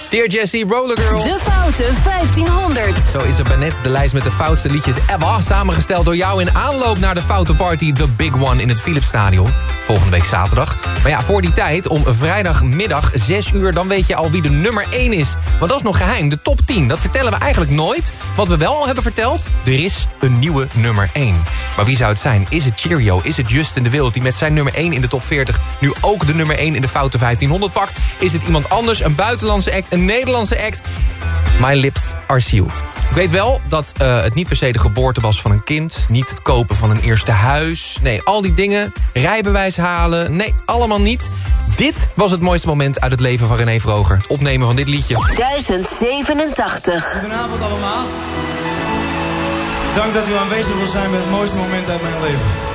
Dear Jessie, Roller Girl. De Foute 1500. Zo is er bij net de lijst met de foutste liedjes ever. Samengesteld door jou in aanloop naar de Foute Party The Big One in het Philipsstadion. Volgende week zaterdag. Maar ja, voor die tijd, om vrijdagmiddag 6 uur... dan weet je al wie de nummer 1 is. Want dat is nog geheim, de top 10. Dat vertellen we eigenlijk nooit. Wat we wel al hebben verteld, er is een nieuwe nummer 1. Maar wie zou het zijn? Is het Cheerio? Is het Justin de Wild die met zijn nummer 1 in de top 40... nu ook de nummer 1 in de Foute 1500 pakt? Is het iemand anders, een buitenlandse act, een Nederlandse act? My lips are sealed. Ik weet wel dat het niet per se de geboorte was van een kind. Niet het kopen van een eerste huis. Nee, al die dingen. Rijbewijs halen. Nee, allemaal niet. Dit was het mooiste moment uit het leven van René Vroger. Het opnemen van dit liedje. 1087. Goedenavond allemaal. Dank dat u aanwezig wil zijn bij het mooiste moment uit mijn leven.